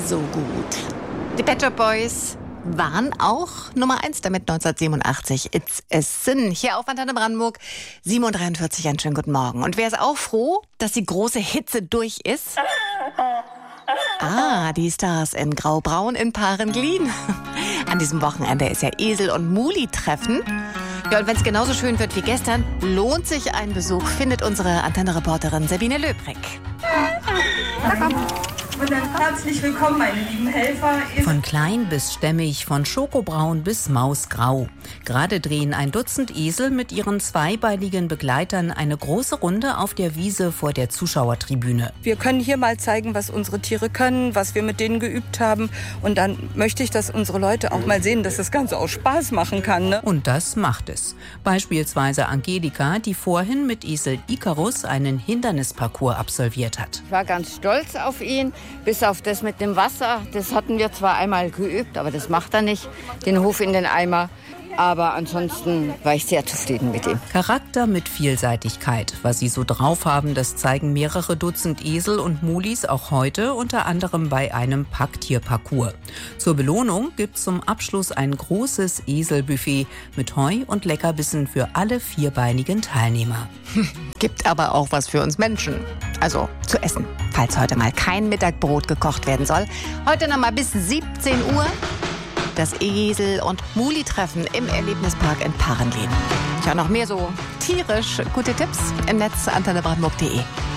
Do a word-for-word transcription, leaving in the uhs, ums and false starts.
so gut. Die Pet Shop Boys waren auch Nummer eins damit neunzehnhundertsiebenundachtzig. It's a Sin. Hier auf Antenne Brandenburg, sieben Uhr dreiundvierzig. Einen schönen guten Morgen. Und wer ist auch froh, dass die große Hitze durch ist? Ah, die Stars in Grau-Braun in Paarenglien. An diesem Wochenende ist ja Esel- und Muli-Treffen. Ja, und wenn es genauso schön wird wie gestern, lohnt sich ein Besuch, findet unsere Antenne-Reporterin Sabine Löbrig. Na komm. Und dann herzlich willkommen, meine lieben Helfer. Von klein bis stämmig, von schokobraun bis mausgrau. Gerade drehen ein Dutzend Esel mit ihren zweibeinigen Begleitern eine große Runde auf der Wiese vor der Zuschauertribüne. Wir können hier mal zeigen, was unsere Tiere können, was wir mit denen geübt haben. Und dann möchte ich, dass unsere Leute auch mal sehen, dass das Ganze auch Spaß machen kann. Ne? Und das macht es. Beispielsweise Angelika, die vorhin mit Esel Icarus einen Hindernisparcours absolviert hat. Ich war ganz stolz auf ihn. Bis auf das mit dem Wasser, das hatten wir zwar einmal geübt, aber das macht er nicht, den Hof in den Eimer. Aber ansonsten war ich sehr zufrieden mit ihm. Charakter mit Vielseitigkeit. Was sie so drauf haben, das zeigen mehrere Dutzend Esel und Mulis auch heute, unter anderem bei einem Packtierparcours. Zur Belohnung gibt's zum Abschluss ein großes Eselbuffet mit Heu und Leckerbissen für alle vierbeinigen Teilnehmer. Gibt aber auch was für uns Menschen. Also zu essen, falls heute mal kein Mittagbrot gekocht werden soll. Heute noch mal bis siebzehn Uhr. Das Esel- und Muli-Treffen im Erlebnispark in Paarenglien. Tja, noch mehr so tierisch gute Tipps im Netz antenne brandenburg punkt de.